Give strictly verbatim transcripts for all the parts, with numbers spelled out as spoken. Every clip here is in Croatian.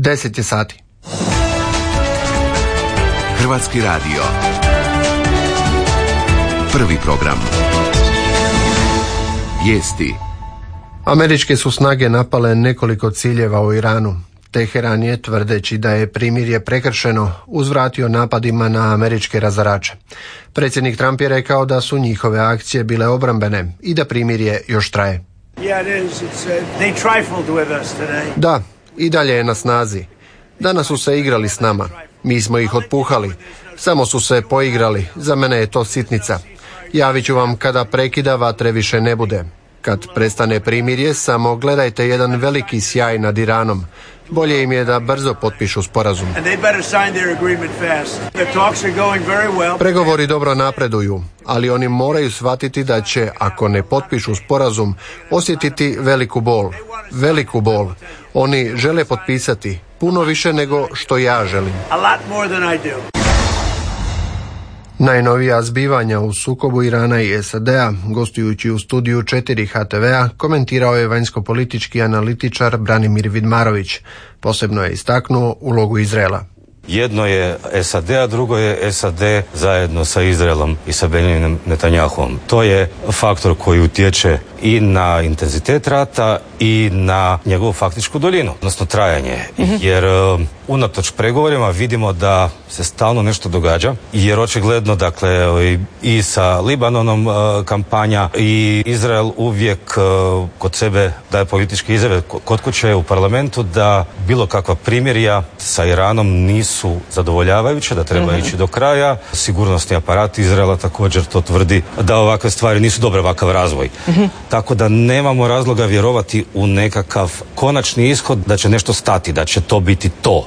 deset je sati. Hrvatski radio. Prvi program. Vijesti. Američke su snage napale nekoliko ciljeva u Iranu. Teheran je, tvrdeći da je primirje prekršeno, uzvratio napadima na američke razarače. Predsjednik Trump je rekao da su njihove akcije bile obrambene i da primirje još traje. Da, i dalje je na snazi. Danas su se igrali s nama. Mi smo ih otpuhali. Samo su se poigrali. Za mene je to sitnica. Javit ću vam kada prekida vatre više ne bude. Kad prestane primirje, samo gledajte jedan veliki sjaj nad Iranom. Bolje im je da brzo potpišu sporazum. Pregovori dobro napreduju, ali oni moraju shvatiti da će, ako ne potpišu sporazum, osjetiti veliku bol. Veliku bol. Oni žele potpisati puno više nego što ja želim. Najnovija zbivanja u sukobu Irana i S A D-a, gostujući u studiju četiri H T V-a, komentirao je vanjskopolitički analitičar Branimir Vidmarović. Posebno je istaknuo ulogu Izraela. Jedno je S A D, a drugo je S A D zajedno sa Izraelom i sa Benjaminom Netanjahom. To je faktor koji utječe i na intenzitet rata i na njegovu faktičku duljinu, odnosno trajanje. Mm-hmm. Jer uh, unatoč pregovorima vidimo da se stalno nešto događa, jer očigledno, dakle, i sa Libanonom uh, kampanja i Izrael uvijek uh, kod sebe daje političke izjave kod kuće u parlamentu da bilo kakva primirja sa Iranom nisu zadovoljavajuće, da treba mm-hmm. ići do kraja. Sigurnosni aparat Izraela također to tvrdi da ovakve stvari nisu dobre, ovakav razvoj. Mm-hmm. Tako da nemamo razloga vjerovati u nekakav konačni ishod da će nešto stati, da će to biti to.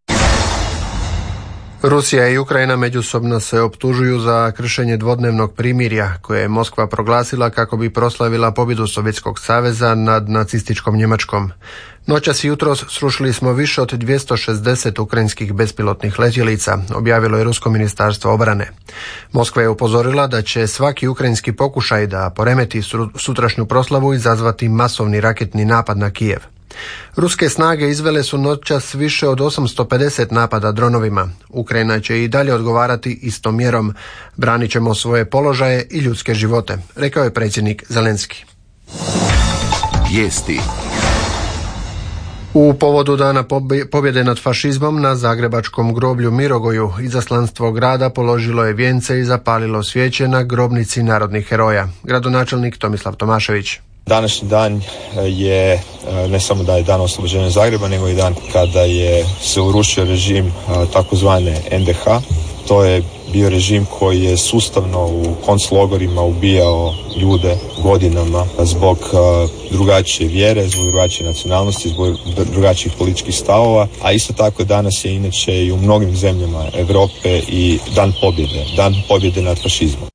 Rusija i Ukrajina međusobno se optužuju za kršenje dvodnevnog primirja koje je Moskva proglasila kako bi proslavila pobjedu Sovjetskog saveza nad nacističkom Njemačkom. Noćas i jutros srušili smo više od dvjesto šezdeset ukrajinskih bespilotnih letjelica, objavilo je Rusko ministarstvo obrane. Moskva je upozorila da će svaki ukrajinski pokušaj da poremeti sutrašnju proslavu izazvati masovni raketni napad na Kijev. Ruske snage izvele su noćas više od osamsto pedeset napada dronovima. Ukrajina će i dalje odgovarati istom mjerom. Branit ćemo svoje položaje i ljudske živote, rekao je predsjednik Zelenski. Vijesti. U povodu Dana pobjede nad fašizmom na zagrebačkom groblju Mirogoju izaslanstvo grada položilo je vijence i zapalilo svijeće na grobnici narodnih heroja. Gradonačelnik Tomislav Tomašević. Današnji dan je ne samo da je dan oslobođenja Zagreba, nego i dan kada je se urušio režim takozvane N D H. To je bio režim koji je sustavno u konclogorima ubijao ljude godinama zbog drugačije vjere, zbog drugačije nacionalnosti, zbog drugačijih političkih stavova, a isto tako danas je inače i u mnogim zemljama Europe i dan pobjede, dan pobjede nad fašizmom.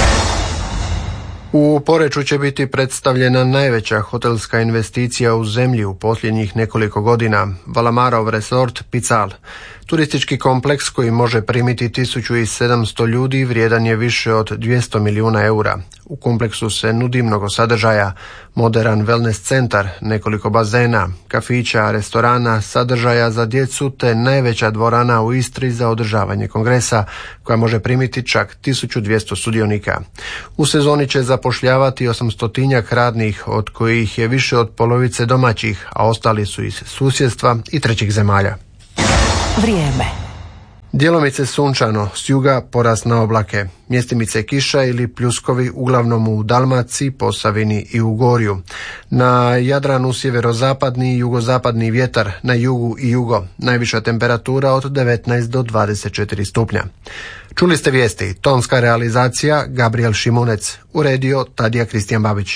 U Poreču će biti predstavljena najveća hotelska investicija u zemlji u posljednjih nekoliko godina, Valamarov resort Pical. Turistički kompleks koji može primiti tisuću sedamsto ljudi vrijedan je više od dvjesto milijuna eura. U kompleksu se nudi mnogo sadržaja, moderan wellness centar, nekoliko bazena, kafića, restorana, sadržaja za djecu te najveća dvorana u Istri za održavanje kongresa koja može primiti čak tisuću dvjesto sudionika. U sezoni će zapošljavati osamstotinjak radnih, od kojih je više od polovice domaćih, a ostali su iz susjedstva i trećih zemalja. Vrijeme. Djelomice sunčano, s juga porast na oblake, mjestimice kiša ili pljuskovi uglavnom u Dalmaciji, Posavini i u Gorju. Na Jadranu sjeverozapadni i jugozapadni vjetar, na jugu i jugo, najviša temperatura od devetnaest do dvadeset četiri stupnja. Čuli ste vijesti, tonska realizacija Gabriel Šimunec, uredio Tadija Kristijan Babić.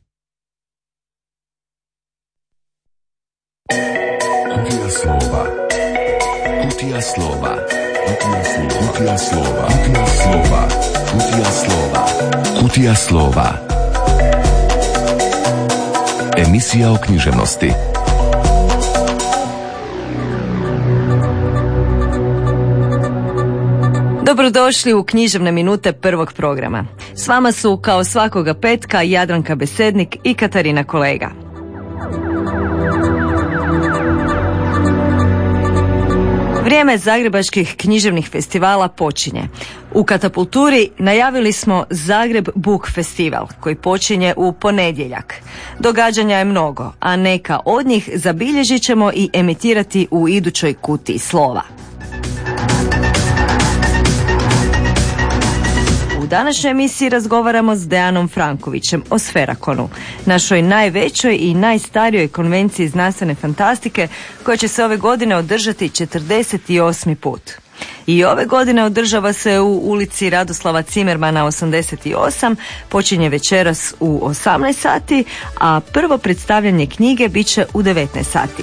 Kutija slova. Kutija slova. Kutija slova. Kutija slova. Kutija slova. Kutija slova. Emisija o književnosti. Dobrodošli u književne minute prvog programa. S vama su kao svakoga petka Jadranka Besednik i Katarina Kolega. Vrijeme zagrebačkih književnih festivala počinje. U Katapulturi najavili smo Zagreb Book Festival koji počinje u ponedjeljak. Događanja je mnogo, a neka od njih zabilježit ćemo i emitirati u idućoj kutiji slova. U današnjoj emisiji razgovaramo s Dejanom Frankovićem o Sferakonu, našoj najvećoj i najstarijoj konvenciji znanstvene fantastike koja će se ove godine održati četrdeset osmi put. I ove godine održava se u ulici Radoslava Cimermana osamdeset osam, počinje večeras u osamnaest sati, a prvo predstavljanje knjige bit će u devetnaest sati.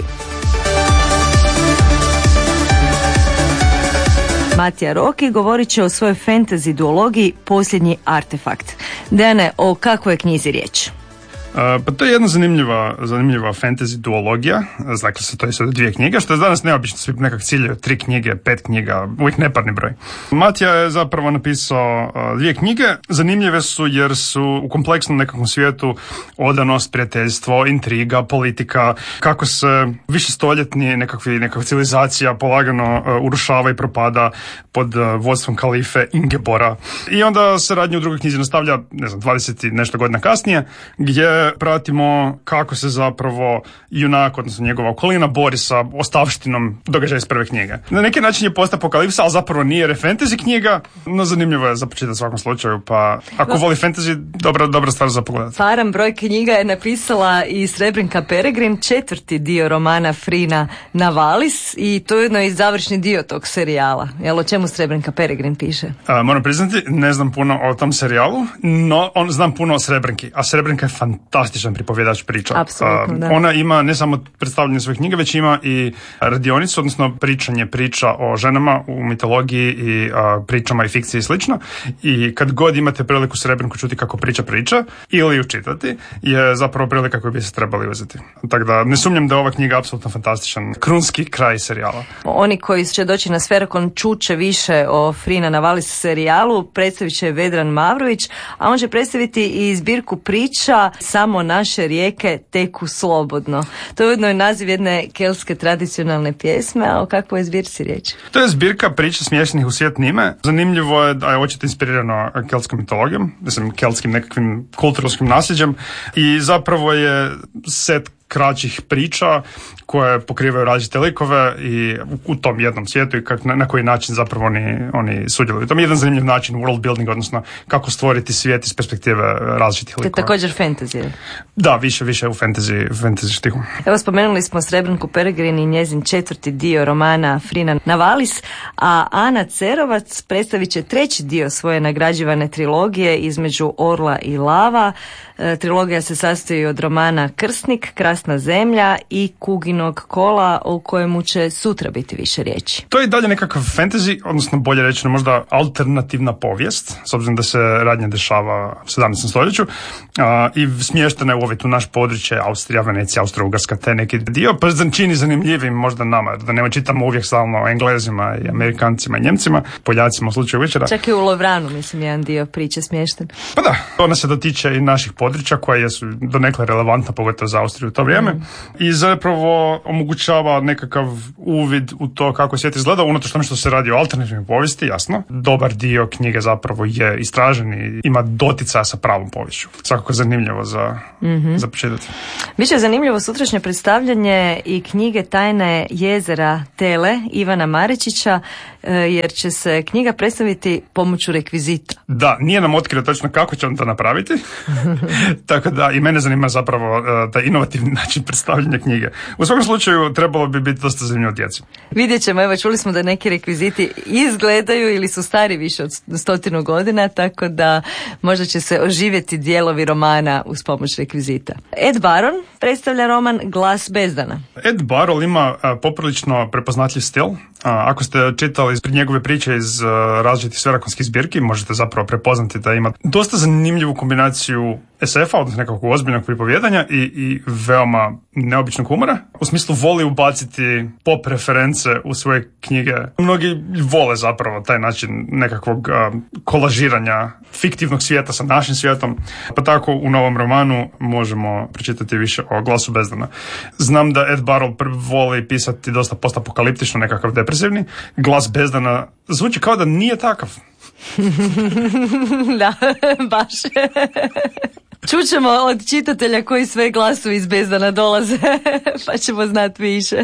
Matija Roki govorit će o svojoj fantasy duologiji Posljednji artefakt. Dejane, o kakvoj je knjizi riječ? Uh, pa to je jedna zanimljiva, zanimljiva fantasy duologija, dakle se to je sada dvije knjige, što je danas neobično, svi nekak ciljaju tri knjige, pet knjiga, uvijek neparni broj. Matija je zapravo napisao uh, dvije knjige, zanimljive su jer su u kompleksnom nekakvom svijetu odanost, prijateljstvo, intriga, politika, kako se višestoljetni nekakvi, nekakva civilizacija polagano uh, urušava i propada pod uh, vodstvom kalife Ingebora. I onda se radnje u drugoj knjizi nastavlja, ne znam, dvadeset i nešto godina kasnije, gdje pratimo kako se zapravo junak, odnosno njegova okolina, bori sa ostavštinom događaja iz prve knjige. Na neki način je postapokalipsa, ali zapravo nije, jer je fantasy knjiga, no zanimljivo je za početak u svakom slučaju, pa ako no, voli fantasy, dobra, dobra stvar za pogledati. Paran broj knjiga je napisala i Srebrenka Peregrin, četvrti dio romana Frina Navalis, i to je jedno i završni dio tog serijala. Jel, o čemu Srebrenka Peregrin piše? A, moram priznati, ne znam puno o tom serijalu, no on znam puno o Srebrenki, a Srebrenka je fantastičan pripovjedač priča. Apsolutno, da. Ona ima ne samo predstavljanje svojih knjiga, već ima i radionicu, odnosno pričanje priča o ženama u mitologiji i a, pričama i fikciji i slično. I kad god imate priliku Srebrenku čuti kako priča priča ili ju čitati, je zapravo prilika koju bi se trebali uzeti. Tako da ne sumnjam da je ova knjiga apsolutno fantastičan, krunski kraj serijala. Oni koji će doći na Sferakon čuće više o Frina Navalis serijalu, predstavit će Vedran Mavrović, a on će predstaviti i zbirku priča Samo naše rijeke teku slobodno. To je ujedno i naziv jedne keltske tradicionalne pjesme, a o kakvoj je zbirci riječ? To je zbirka priča smještenih u svijet Nime. Zanimljivo je da je očito inspirirano keltskom mitologijom, mislim keltskim nekakvim kulturalskim nasljeđem, i zapravo je set kraćih priča koje pokrivaju različite likove i u, u tom jednom svijetu i kak, na, na koji način zapravo oni, oni sudjeluju. To je jedan zanimljiv način world building, odnosno kako stvoriti svijet iz perspektive različitih likova. To je također fantasy. Da, više, više u fantasy, fantasy štihu. Evo, spomenuli smo Srebrenku Peregrin i njezin četvrti dio romana Frina Navalis, a Ana Cerovac predstavit će treći dio svoje nagrađivane trilogije Između orla i lava. E, trilogija se sastoji od romana Krsnik, Krasna zemlja i Kuginog kola, o kojemu će sutra biti više riječi. To je i dalje nekakav fantasy, odnosno bolje rečeno možda alternativna povijest, s obzirom da se radnja dešava u sedamnaestom stoljeću a, i smještena je u ovaj tu naš područje, Austrija, Venecija, Austro-Ugarska, te neki dio, pa čini zanimljivim možda nama, da ne čitamo uvijek stalno o Englezima i Amerikancima i Njemcima, Poljacima u slučaju večera. Čak i u Lovranu, mislim, jedan dio priče smješten. Pa da, ona se dotiče i naših područja koja su donekle relevantna, pogotovo za Austriju u to vrijeme, mm. i zapravo omogućava nekakav uvid u to kako svijet izgleda, unatoč tome što se radi o alternativnoj povijesti, jasno. Dobar dio knjige zapravo je istražen i ima doticaja sa pravom poviješću. Svakako zanimljivo za, mm-hmm. za početati. Biće zanimljivo sutrašnje predstavljanje i knjige Tajne jezera Tele Ivana Marečića, jer će se knjiga predstaviti pomoću rekvizita. Da, nije nam otkrio točno kako će on to napraviti, tako da i mene zanima zapravo uh, taj inovativni način predstavljanja knjige. U svakom slučaju trebalo bi biti dosta zanimljivo djeci. Vidjet ćemo, evo čuli smo da neki rekviziti izgledaju ili su stari više od stotinu godina, tako da možda će se oživjeti dijelovi romana uz pomoć rekvizita. Ed Baron predstavlja roman Glas bezdana. Ed Barrell ima uh, poprilično prepoznatljiv stil. Uh, ako ste čitali iz njegove priče iz uh, različitih sverakonskih zbirki, možete zapravo prepoznati da ima dosta zanimljivu kombinaciju es efa, odnosno nekakvog ozbiljnog pripovjedanja i, i veoma neobičnog humora. U smislu voli ubaciti pop reference u svoje knjige. Mnogi vole zapravo taj način nekakvog uh, kolažiranja fiktivnog svijeta sa našim svijetom. Pa tako u novom romanu možemo pročitati više o Glasu bezdana. Znam da Ed Barrell voli pisati dosta postapokaliptično, nekakav depresivni. Glas bezdana zvuči kao da nije takav. Da, baš. Čućemo od čitatelja koji sve glasovi iz bezdana dolaze, pa ćemo znati više.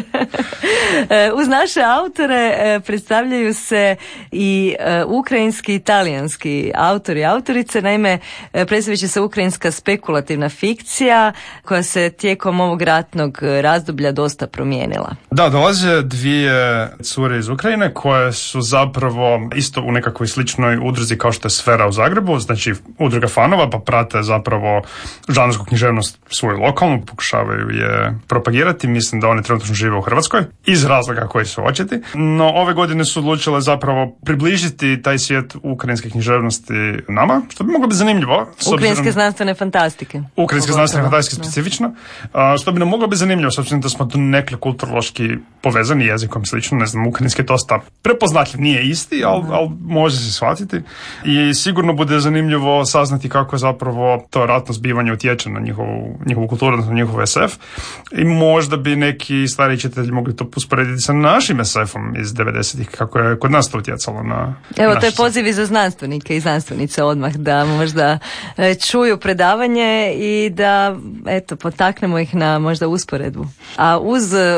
Uz naše autore predstavljaju se i ukrajinski i italijanski autori i autorice. Naime, predstavit će se ukrajinska spekulativna fikcija koja se tijekom ovog ratnog razdoblja dosta promijenila. Da, dolaze dvije cure iz Ukrajine koje su zapravo isto u nekakvoj sličnoj udruzi kao što je Sfera u Zagrebu, znači udruga fanova, pa prate zapravo žanrsku književnost svoju lokalnu, pokušavaju je propagirati. Mislim da one trenutno žive u Hrvatskoj iz razloga koji su očiti. No ove godine su odlučile zapravo približiti taj svijet ukrajinske književnosti nama, što bi moglo biti zanimljivo. Ukrajinske obzirom, znanstvene fantastike. Ukrajinske znanstvene fantastike specifično. A, što bi nam moglo biti zanimljivo, s obzirom da smo tu nekle kulturološki povezani jezikom slično. Ne znam, ukrajinski je dosta prepoznatljiv, nije isti, ali, ali može se shvatiti. I sigurno bude zanimljivo saznati kako je zapravo to ratno zbivanje utječe na njihovu, njihovu kulturu, na njihov es ef. I možda bi neki stari čitatelji mogli to usporediti sa našim es efom iz devedesetih, kako je kod nas to utjecalo na... Evo, to je poziv i za znanstvenike i znanstvenice odmah, da možda čuju predavanje i da, eto, potaknemo ih na možda usporedbu. A uz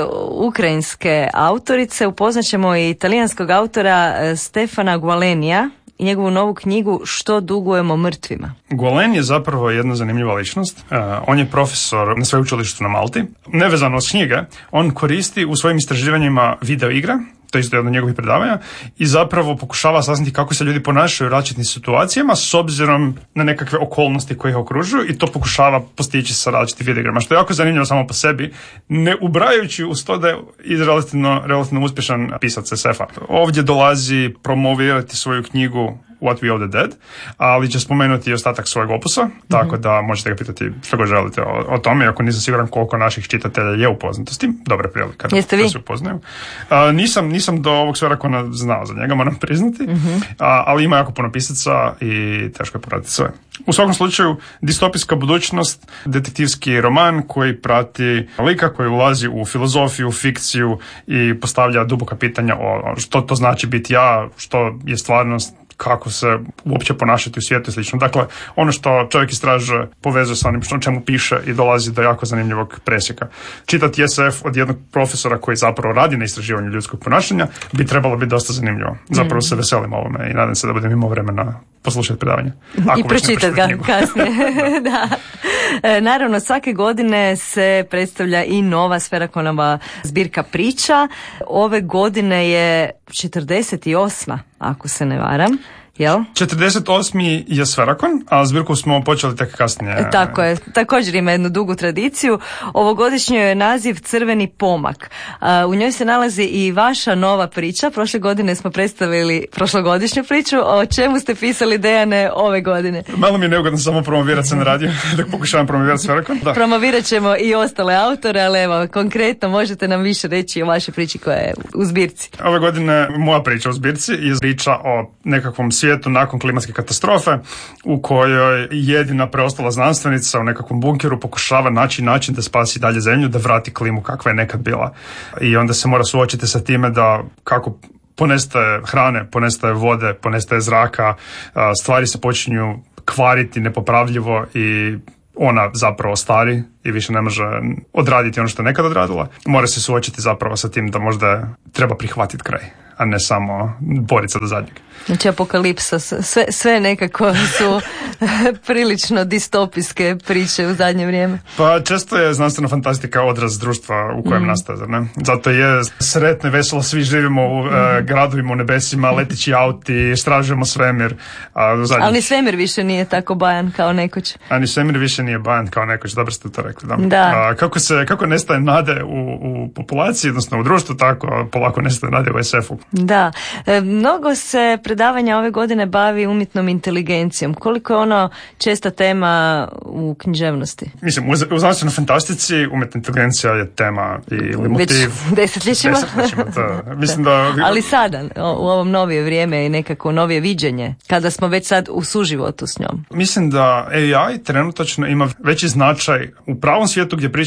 ukrajinske autorice upoznaćemo i italijanskog autora Stefana Gualenija i njegovu novu knjigu Što dugujemo mrtvima. Gualen je zapravo jedna zanimljiva ličnost. Uh, on je profesor na sveučilištu na Malti. Nevezano od knjige, on koristi u svojim istraživanjima video igre, to je isto jedno od njegovih predavanja, i zapravo pokušava saznati kako se ljudi ponašaju u različitim situacijama s obzirom na nekakve okolnosti koje ih okružuju, i to pokušava postići sa različitim videoigrama, što je jako zanimljivo samo po sebi, ne ubrajajući uz to da je relativno, relativno uspješan pisac es efa. Ovdje dolazi promovirati svoju knjigu What We Owe the Dead, ali će spomenuti i ostatak svojeg opusa, mm-hmm. tako da možete ga pitati što god želite o, o tome, ako nisam siguran koliko naših čitatelja je upoznato s tim, dobra prilika da, da se upoznaju. A, nisam, nisam do ovog Sverakona znao za njega, moram priznati, mm-hmm. a, ali ima jako puno pisaca i teško je pratiti sve. U svakom slučaju, distopijska budućnost, detektivski roman koji prati lika koji ulazi u filozofiju, fikciju i postavlja duboka pitanja o što to znači biti ja, što je stvarnost, kako se uopće ponašati u svijetu i slično. Dakle, ono što čovjek istražuje povezuje sa onim što čemu piše i dolazi do jako zanimljivog presjeka. Čitati es ef od jednog profesora koji zapravo radi na istraživanju ljudskog ponašanja bi trebalo biti dosta zanimljivo. Zapravo mm. se veselim ovome i nadam se da budem imao vremena poslušati predavanje. Ako I pročitati ga kasnije. Da. E, naravno, svake godine se predstavlja i nova Sferakonova zbirka priča. Ove godine je četrdeset osma ako se ne varam. Jel? četrdeset osmi je Sferakon, a zbirku smo počeli tek kasnije. Tako je, također ima jednu dugu tradiciju. Ovogodišnji je naziv Crveni pomak. U njoj se nalazi i vaša nova priča. Prošle godine smo predstavili prošlogodišnju priču. O čemu ste pisali, Dejane, ove godine? Malo mi je neugodno samo promovirati se na radiju, dok pokušavam promovirati Sferakon. Da. Promovirat ćemo i ostale autore, ali evo, konkretno možete nam više reći o vašoj priči koja je u zbirci. Ove godine moja priča u zbirci je priča o nekakvom svijetu nakon klimatske katastrofe, u kojoj jedina preostala znanstvenica u nekakvom bunkeru pokušava naći način da spasi dalje zemlju, da vrati klimu kakva je nekad bila. I onda se mora suočiti sa time da kako ponestaje hrane, ponestaje vode, ponestaje zraka, stvari se počinju kvariti nepopravljivo i ona zapravo stari i više ne može odraditi ono što je nekad odradila. Mora se suočiti zapravo sa tim da možda treba prihvatiti kraj, a ne samo boriti se do zadnjeg. Znači apokalipsa, sve, sve nekako su prilično distopijske priče u zadnje vrijeme. Pa često je znanstvena fantastika odraz društva u kojem mm. nastaje, ne? Zato je sretno i veselo, svi živimo u mm. e, gradovima, u nebesima, letići auti, istražujemo svemir. A zadnjih... Ali ni svemir više nije tako bajan kao nekoć. A ni svemir više nije bajan kao nekoć, dobro ste to rekli. Da. Da. A, kako, se, kako nestaje nade u, u populaciji, odnosno u društvu, tako polako nestaje nade u es efu. Da, e, mnogo se predavanja ove godine bavi umjetnom inteligencijom. Koliko je ono česta tema u književnosti? Mislim, u, u znanstvenoj fantastici umjetna inteligencija je tema ili motiv. Već desetljećima. Desetljećima, da. Mislim da... Ali sada, u ovom novije vrijeme i nekako novije viđenje, kada smo već sad u suživotu s njom. Mislim da A I trenutačno ima veći značaj u pravom svijetu gdje pričamo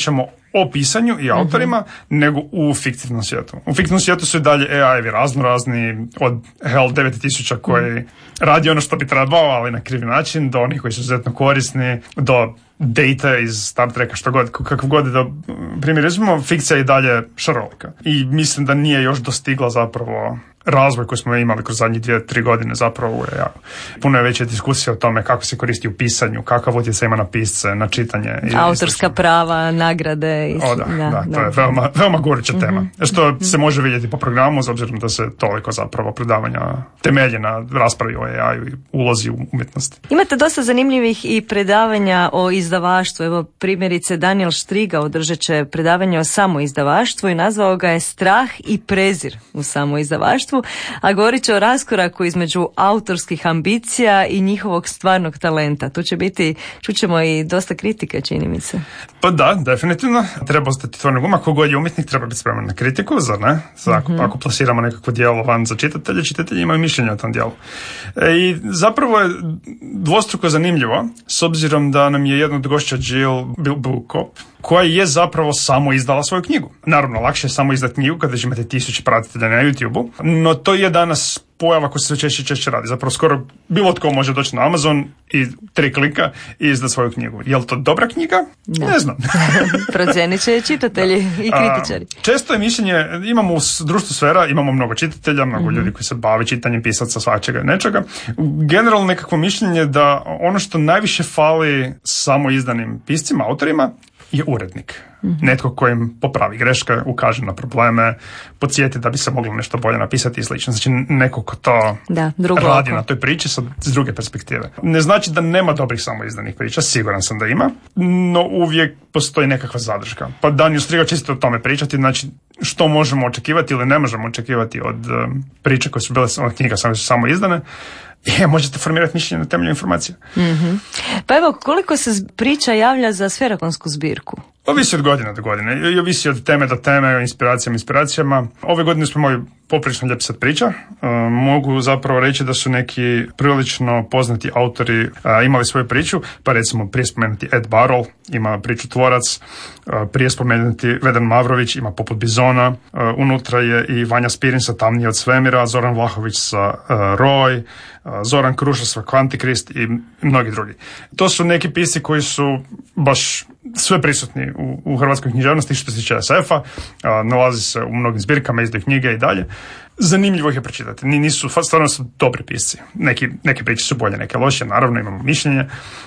o pisanju i autorima, mm-hmm. nego u fiktivnom svijetu. U fiktivnom svijetu su i dalje A I-evi razno razni, od H A L devet tisuća koji mm. radi ono što bi trebao, ali na krivi način, do onih koji su izuzetno korisni, do Data iz Star Treka, što god, kakav god da primjer uzmemo, fikcija je i dalje šarolika. I mislim da nije još dostigla zapravo razvoj koji smo imali kroz zadnjih dvije, tri godine zapravo u A I. Puno je veće diskusije o tome kako se koristi u pisanju, kakav utjecaj ima na pisce, na čitanje. I autorska i prava, nagrade. I o, da, da, da, to je veoma, veoma goruća mm-hmm. tema. Što mm-hmm. se može vidjeti po programu, s obzirom da se toliko zapravo predavanja temelje na raspravi o A I-u i ulozi u umjetnosti. Imate dosta zanimljivih i predavanja o izdavaštvu. Evo primjerice Daniel Štriga održat će predavanje o samoizdavaštvu i nazvao ga je Strah i prezir u samoizdavaštvu, a govorit će o raskoraku između autorskih ambicija i njihovog stvarnog talenta. Tu će biti, čućemo i dosta kritike, čini mi se. Pa da, definitivno. Treba ostati tvornog uma. Kogod je umjetnik, treba biti spreman na kritiku, zar ne? Ako, mm-hmm. ako plasiramo nekakvo djelo van za čitatelje, čitatelji imaju mišljenje o tom djelu. E, I zapravo je dvostruko zanimljivo, s obzirom da nam je jedna od gošća Jill Bilbukop, koja je zapravo samo izdala svoju knjigu. Naravno, lakše je samo izdati knjigu kada imate tisuće pratitelja na YouTube-u, no to je danas pojava koja se sve češće i češće radi. Zapravo skoro bilo tko može doći na Amazon i tri klika i izdati svoju knjigu. Je li to dobra knjiga? No. Ne znam. Procijenit će čitatelji i kritičari. A, često je mišljenje, imamo u društvu Sfera, imamo mnogo čitatelja, mnogo mm-hmm. ljudi koji se bave čitanjem, pisaca, svačega, nečega. Generalno nekakvo mišljenje da ono što najviše fali samo izdanim piscima, autorima, je urednik. Mm-hmm. Netko koji im popravi greške, ukaže na probleme, podsjeti da bi se moglo nešto bolje napisati i slično. Znači neko ko to da, radi oko. Na toj priči sa, s druge perspektive. Ne znači da nema dobrih samoizdanih priča, siguran sam da ima, no uvijek postoji nekakva zadrška. Pa Daniel Štriga će isto o tome pričati, znači što možemo očekivati ili ne možemo očekivati od um, priče koje su bile, od knjiga koje su samo izdane. Je, možete formirati mišljenje na temelju informacija. Mm-hmm. Pa evo, koliko se priča javlja za sferakonsku zbirku? Ovisi od godine do godine. I ovisi od teme do teme, inspiracijama, inspiracijama. Ove godine smo imali poprilično lijep set priča. Uh, mogu zapravo reći da su neki prilično poznati autori uh, imali svoju priču. Pa recimo prije spomenuti Ed Barrell ima priču Tvorac. Uh, prije spomenuti Vedran Mavrović ima Poput bizona. Uh, unutra je i Vanja Spirin sa Tamnije od svemira, Zoran Vlahović sa uh, Roj, uh, Zoran Kruša sa Kvantikrist i mnogi drugi. To su neki pisci koji su baš sve prisutni u, u hrvatskoj književnosti što se tiče es efa, a, nalazi se u mnogim zbirkama, izdaju knjige i dalje. Zanimljivo ih je pročitati. Nisu, stvarno su dobri pisci. Neki, neke priče su bolje, neke loše, naravno imamo mišljenje,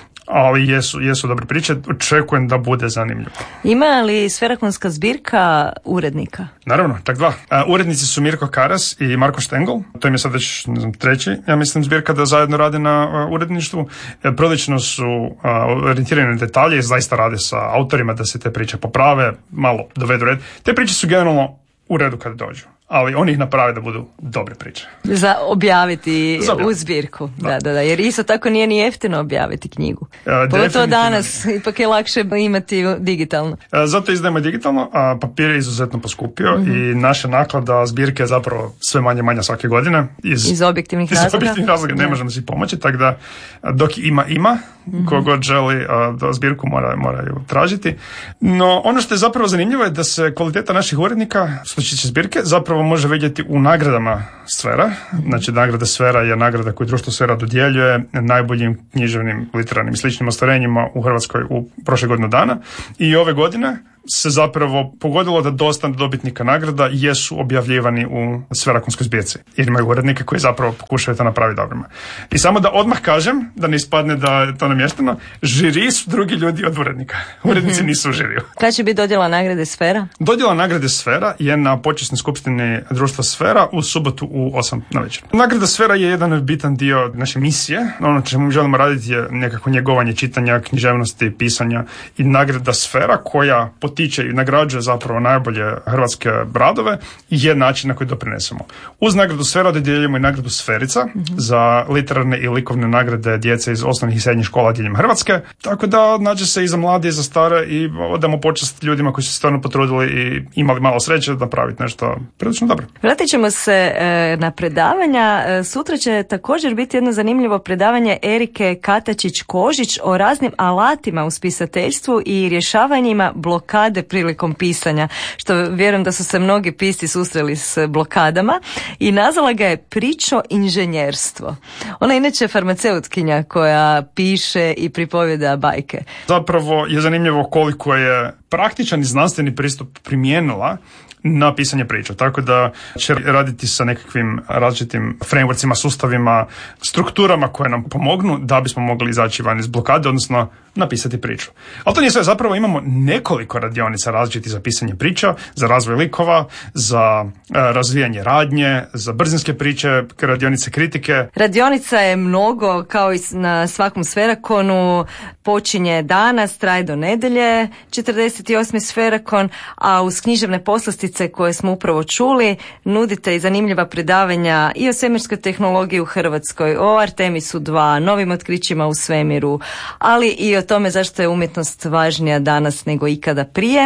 ali jesu, jesu dobre priče. Očekujem da bude zanimljivo. Ima li sferakonska zbirka urednika? Naravno, tak dva. A, urednici su Mirko Karas i Marko Štengl. To im je sad već, ne znam, treći, ja mislim, zbirka da zajedno rade na a, uredništvu. E, prilično su a, orijentirani na detalje i zaista rade sa autorima da se te priče poprave, malo dovedu red. Te priče su generalno u redu kada dođu, ali oni ih naprave da budu dobre priče. Za objaviti Za u zbirku. Da. da, da, da. Jer isto tako nije ni jeftino objaviti knjigu. E, Pogotovo danas, ipak je lakše imati digitalno. E, zato izdajemo digitalno, a papir je izuzetno poskupio mm-hmm. i naša naklada zbirke je zapravo sve manje manja svake godine. Iz, iz objektivnih razloga. Iz objektivnih razloga ne možemo si pomoći, tako da dok ima, ima. Mm-hmm. Kogod želi a, da zbirku mora, moraju tražiti. No, ono što je zapravo zanimljivo je da se kvaliteta naših urednika, što se tiče zbirke, zapravo može vidjeti u nagradama Sfera. Znači, nagrada Sfera je nagrada koju društvo Sfera dodjeljuje najboljim književnim, literarnim i sličnim ostvarenjima u Hrvatskoj u prošle godinu dana. I ove godine se zapravo pogodilo da dosta dobitnika nagrada jesu objavljivani u sferakonskoj zbirci. Jer imaju urednike koji zapravo pokušaju to napraviti dobrima. I samo da odmah kažem, da ne ispadne da je to namješteno, žiri su drugi ljudi od urednika. Urednici mm-hmm. nisu u žiriju. Kad će biti dodjela nagrade Sfera? Dodjela nagrade Sfera je na počasnoj skupštini društva Sfera u subotu u osam na večer. Nagrada Sfera je jedan bitan dio naše misije. Ono čemu želimo raditi je nekako njegovanje čitanja, književnosti, pisanja i nagrada Sfera koja potiče i nagrađuje zapravo najbolje hrvatske bradove je način na koji doprinesemo. Uz nagradu Sfera dodjeljujemo i nagradu Sferica mm-hmm. za literarne i likovne nagrade djece iz osnovnih i srednjih škola diljem Hrvatske. Tako da nađe se i za mlade i za stare i odamo počast ljudima koji su se stvarno potrudili i imali malo sreće da napraviti nešto prilično dobro. Vratit ćemo se e, na predavanja. E, sutra će također biti jedno zanimljivo predavanje Erike Katačić-Kožić o raznim alatima u spisateljstvu i rješavanjima blokada blokade prilikom pisanja, što vjerujem da su se mnogi pisci susreli s blokadama, i nazvala ga je Pričo inženjerstvo. Ona je inače farmaceutkinja koja piše i pripovjeda bajke. Zapravo je zanimljivo koliko je praktičan i znanstveni pristup primijenila na pisanje priča, tako da će raditi sa nekakvim različitim frameworksima, sustavima, strukturama koje nam pomognu da bismo mogli izaći van iz blokade, odnosno napisati priču. Ali to nije sve, zapravo imamo nekoliko radionica različitih za pisanje priča, za razvoj likova, za e, razvijanje radnje, za brzinske priče, radionice kritike. Radionica je mnogo, kao i na svakom Sferakonu, počinje danas, traje do nedelje, četrdeset osmi Sferakon, a uz književne poslastice koje smo upravo čuli, nudite i zanimljiva predavanja i o svemirskoj tehnologiji u Hrvatskoj, o Artemisu dva, novim otkrićima u svemiru, ali i o tome zašto je umjetnost važnija danas nego ikada prije.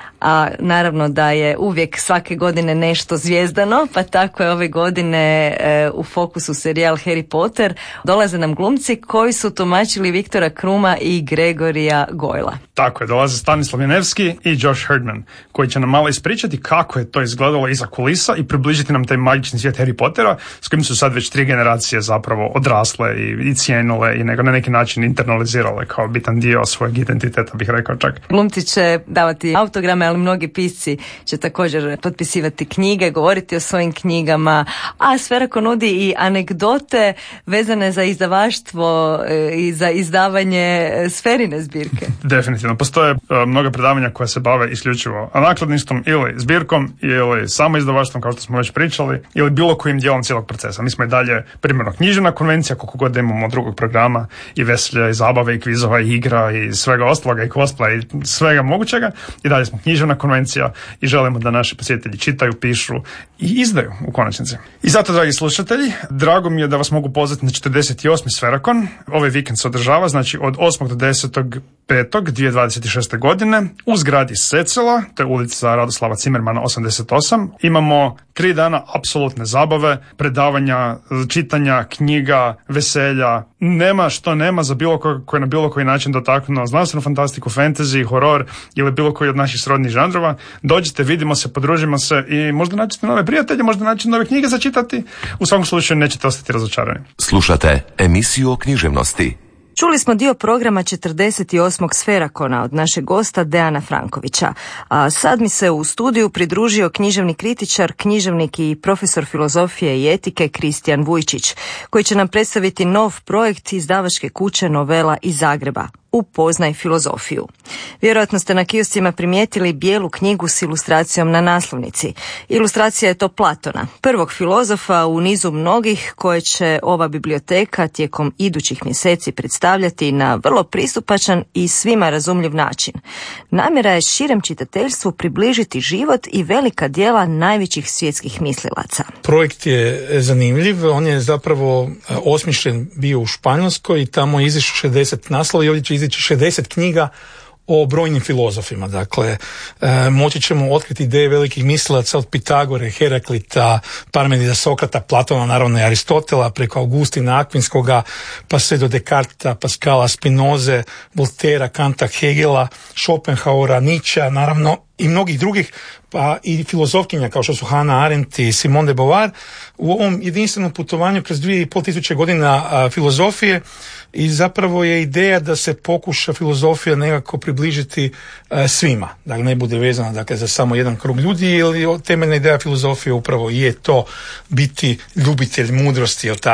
A naravno da je uvijek svake godine nešto zvijezdano, pa tako je ove godine e, u fokusu serijal Harry Potter. Dolaze nam glumci koji su tumačili Viktora Kruma i Gregorija Goyla. Tako je, dolaze Stanislav Janevski i Josh Herdman, koji će nam malo ispričati kako je to izgledalo iza kulisa i približiti nam taj magični svijet Harry Pottera, s kojim su sad već tri generacije zapravo odrasle i, i cijenile i nego na neki način internalizirale kao bitan dio svojeg identiteta, bih rekao čak. Glumci će davati autograme, ali mnogi pisci će također potpisivati knjige, govoriti o svojim knjigama, a Sferakon nudi i anegdote vezane za izdavaštvo i za izdavanje Sferine zbirke. Definitivno. Postoje uh, mnoga predavanja koja se bave isključivo nakladništvom ili zbirkom ili samo izdavaštvom, kao što smo već pričali, ili bilo kojim dijelom cijelog procesa. Mi smo i dalje primjerno književna konvencija, koliko god imamo drugog programa i veselja i zabave i kvizova i igra i svega ostaloga i cosplay i svega mogućega. I dalje smo književna konvencija i želimo da naši posjetitelji čitaju, pišu i izdaju u konačnici. I zato, dragi slušatelji, drago mi je da vas mogu pozvati na četrdeset osmi Sferakon. Ovaj vikend se održava, znači od osmog do desetog petog dvije tisuće dvadeset šeste. godine u zgradi Secela, to je ulica Radoslava Cimermana osamdeset osam. Imamo tri dana apsolutne zabave, predavanja, čitanja, knjiga, veselja. Nema što nema za bilo ko, koji na bilo koji način dotaknuo znanstvenu fantastiku, fantasy, horor ili bilo koji od naših srodnih žanrova. Dođite, vidimo se, podružimo se i možda naćete nove prijatelje, možda naćete nove knjige za čitati. U svakom slučaju nećete ostati razočarani. Slušate emisiju o književnosti. Čuli smo dio programa četrdeset osmog Sferakona od našeg gosta Dejana Frankovića, a sad mi se u studiju pridružio književni kritičar, književnik i profesor filozofije i etike Kristijan Vujčić, koji će nam predstaviti nov projekt izdavačke kuće Novela iz Zagreba, Upoznaj filozofiju. Vjerojatno ste na kioscima primijetili bijelu knjigu s ilustracijom na naslovnici. Ilustracija je to Platona, prvog filozofa u nizu mnogih koje će ova biblioteka tijekom idućih mjeseci predstavljati na vrlo pristupačan i svima razumljiv način. Namjera je širem čitateljstvu približiti život i velika djela najvećih svjetskih mislilaca. Projekt je zanimljiv, on je zapravo osmišljen bio u Španjolskoj i tamo je izišlo šezdeset naslova i ovdje će izići šezdeset knjiga o brojnim filozofima. Dakle, e, moći ćemo otkriti ideje velikih mislilaca od Pitagore, Heraklita, Parmenida, Sokrata, Platona, naravno i Aristotela, preko Augustina Akvinskoga, pa sve do Descartesa, Pascala, Spinoze, Voltera, Kanta, Hegela, Schopenhauera, Nietzschea, naravno i mnogih drugih, pa i filozofkinja kao što su Hannah Arendt i Simone de Beauvoir u ovom jedinstvenom putovanju kroz dvije i pol tisuće godina a, filozofije. I zapravo je ideja da se pokuša filozofija nekako približiti a, svima, da ne bude vezana dakle za samo jedan krug ljudi, ili temeljna ideja filozofije upravo je to biti ljubitelj mudrosti,